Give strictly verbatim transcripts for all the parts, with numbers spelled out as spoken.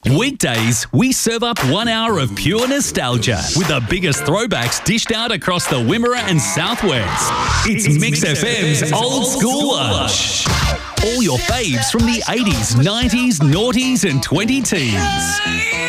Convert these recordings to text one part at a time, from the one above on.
Weekdays, we serve up one hour of pure nostalgia with the biggest throwbacks dished out across the Wimmera and Southwest. It's, it's Mix, Mix F M's, F M's Old School Lunch. All your faves from the eighties, nineties, noughties and twenty teens.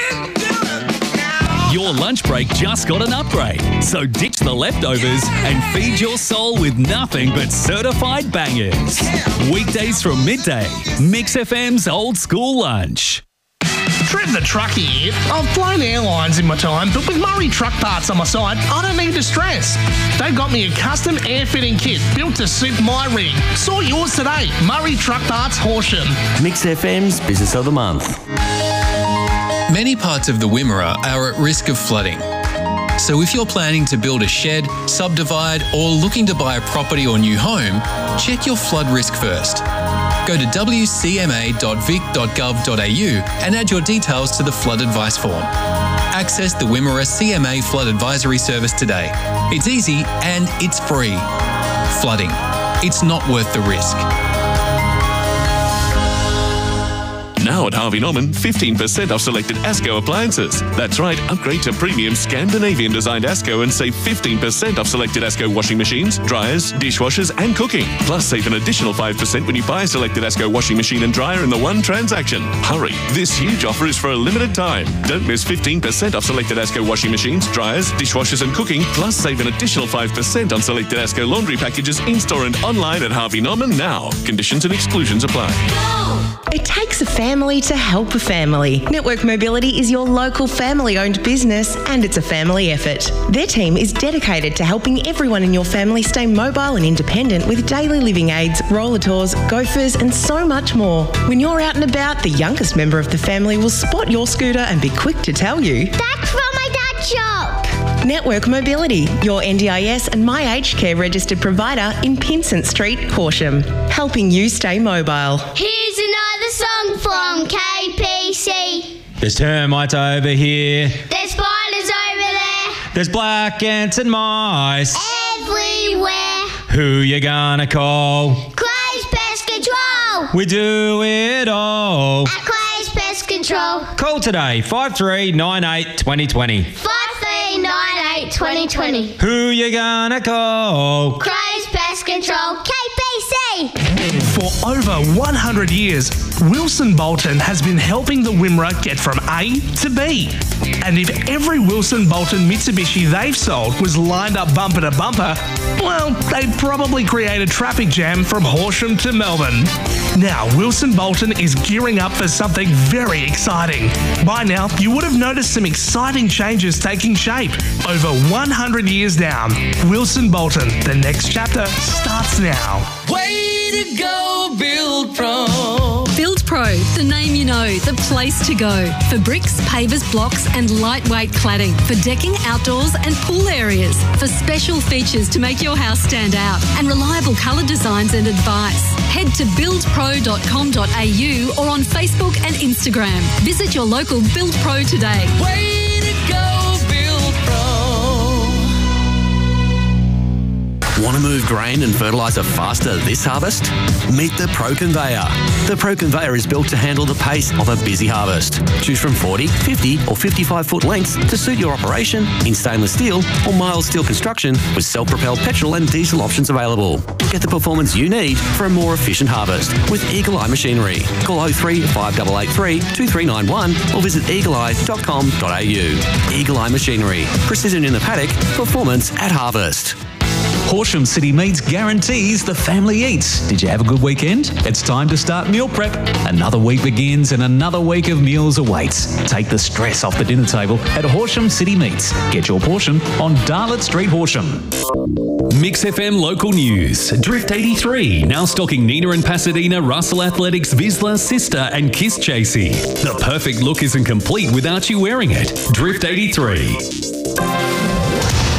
Your lunch break just got an upgrade, so ditch the leftovers and feed your soul with nothing but certified bangers. Weekdays from midday, Mix F M's Old School Lunch. Trev the trucker here. I've flown airlines in my time, but with Murray Truck Parts on my side, I don't need to stress. They've got me a custom air fitting kit built to suit my rig. Saw yours today. Murray Truck Parts, Horsham. Mix F M's Business of the Month. Many parts of the Wimmera are at risk of flooding. So if you're planning to build a shed, subdivide, or looking to buy a property or new home, check your flood risk first. Go to w c m a dot vic dot gov dot a u and add your details to the flood advice form. Access the Wimmera C M A Flood Advisory Service today. It's easy and it's free. Flooding. It's not worth the risk. Now at Harvey Norman, fifteen percent off selected Asco appliances. That's right, upgrade to premium Scandinavian-designed Asco and save fifteen percent off selected Asco washing machines, dryers, dishwashers and cooking. Plus, save an additional five percent when you buy a selected Asco washing machine and dryer in the one transaction. Hurry, this huge offer is for a limited time. Don't miss fifteen percent off selected Asco washing machines, dryers, dishwashers and cooking. Plus, save an additional five percent on selected Asco laundry packages in-store and online at Harvey Norman now. Conditions and exclusions apply. It takes a family to help a family. Network Mobility is your local family-owned business and it's a family effort. Their team is dedicated to helping everyone in your family stay mobile and independent with daily living aids, roller tours, gophers and so much more. When you're out and about, the youngest member of the family will spot your scooter and be quick to tell you, "That's from my dad's shop." Network Mobility, your N D I S and My Aged Care registered provider in Pinsent Street, Horsham, helping you stay mobile. Here's another song from K P C. There's termites over here. There's spiders over there. There's black ants and mice. Everywhere. Who you gonna call? Clay's Pest Control. We do it all. At Clay's Pest Control. Call today, five three nine eight, two zero two zero. five three nine eight, two zero two zero. Who you gonna call? Clay's Pest Control. K P C. For over one hundred years, Wilson Bolton has been helping the Wimmera get from A to B. And if every Wilson Bolton Mitsubishi they've sold was lined up bumper to bumper, well, they'd probably create a traffic jam from Horsham to Melbourne. Now, Wilson Bolton is gearing up for something very exciting. By now, you would have noticed some exciting changes taking shape. Over one hundred years down, Wilson Bolton, the next chapter starts now. Way to go, Build Pro. Build Pro, the name you know, the place to go. For bricks, pavers, blocks and lightweight cladding. For decking, outdoors and pool areas. For special features to make your house stand out. And reliable colour designs and advice. Head to build pro dot com dot a u or on Facebook and Instagram. Visit your local Build Pro today. Way to go, Build Pro. Want to move grain and fertiliser faster this harvest? Meet the Pro Conveyor. The Pro Conveyor is built to handle the pace of a busy harvest. Choose from forty, fifty or fifty-five foot lengths to suit your operation in stainless steel or mild steel construction with self-propelled petrol and diesel options available. Get the performance you need for a more efficient harvest with Eagle Eye Machinery. Call oh three, five eight eight three, two three nine one or visit eagle eye dot com dot a u. Eagle Eye Machinery. Precision in the paddock, performance at harvest. Horsham City Meats guarantees the family eats. Did you have a good weekend? It's time to start meal prep. Another week begins and another week of meals awaits. Take the stress off the dinner table at Horsham City Meats. Get your portion on Darlett Street, Horsham. Mix F M local news. Drift eighty-three, now stocking Nina and Pasadena, Russell Athletics, Vizsla, Sister and Kiss Chasey. The perfect look isn't complete without you wearing it. Drift eighty-three. Good morning.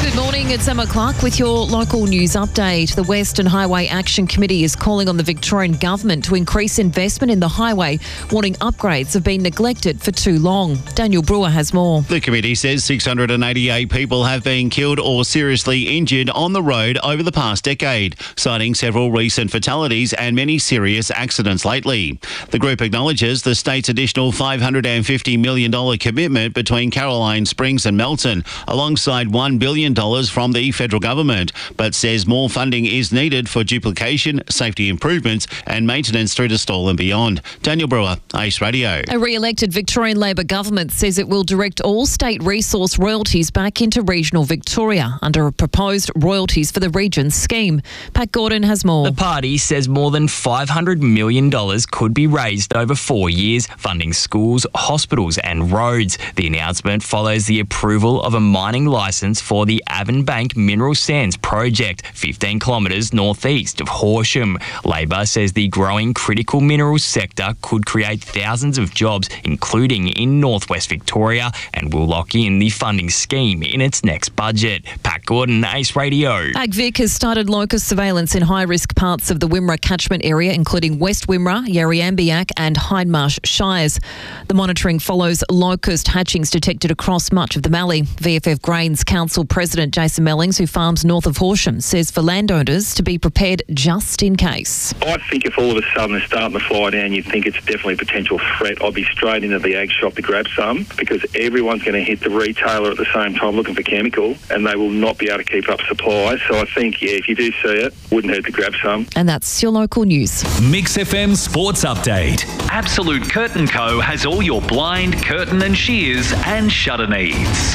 morning, it's Emma Clark with your local news update. The Western Highway Action Committee is calling on the Victorian Government to increase investment in the highway, warning upgrades have been neglected for too long. Daniel Brewer has more. The committee says six hundred eighty-eight people have been killed or seriously injured on the road over the past decade, citing several recent fatalities and many serious accidents lately. The group acknowledges the state's additional five hundred fifty million dollars commitment between Caroline Springs and Melton, alongside one billion dollars from the federal government, but says more funding is needed for duplication, safety improvements and maintenance through to Stawell and beyond. Daniel Brewer, Ace Radio. A re-elected Victorian Labor government says it will direct all state resource royalties back into regional Victoria under a proposed royalties for the regions scheme. Pat Gordon has more. The party says more than five hundred million dollars could be raised over four years, funding schools, hospitals and roads. The announcement follows the approval of a mining licence for the Avonbank Mineral Sands project, fifteen kilometres northeast of Horsham. Labor says the growing critical minerals sector could create thousands of jobs, including in northwest Victoria, and will lock in the funding scheme in its next budget. Pat Gordon, Ace Radio. AgVic has started locust surveillance in high-risk parts of the Wimmera catchment area, including West Wimmera, Yarriambiack and Hindmarsh Shires. The monitoring follows locust hatchings detected across much of the Mallee. V F F Grains Council President Jason Mellings, who farms north of Horsham, says for landowners to be prepared just in case. I think if all of a sudden they're starting to fly down, you think it's definitely a potential threat. I'd be straight into the ag shop to grab some, because everyone's going to hit the retailer at the same time looking for chemical, and they will not be able to keep up supply. So I think, yeah, if you do see it, wouldn't hurt to grab some. And that's your local news. Mix F M Sports Update. Absolute Curtain Co. has all your blind, curtain and shears and shutter needs.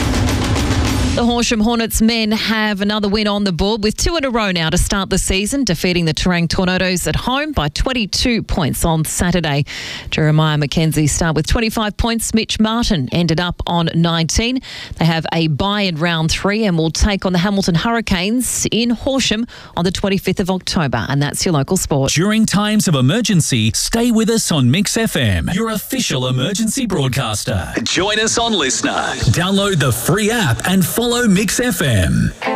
The Horsham Hornets men have another win on the board with two in a row now to start the season, defeating the Terang Tornadoes at home by twenty-two points on Saturday. Jeremiah McKenzie started with twenty-five points. Mitch Martin ended up on nineteen. They have a bye in round three and will take on the Hamilton Hurricanes in Horsham on the twenty-fifth of October. And that's your local sport. During times of emergency, stay with us on Mix F M, your official emergency broadcaster. Join us on Listener. Download the free app and follow Mix F M.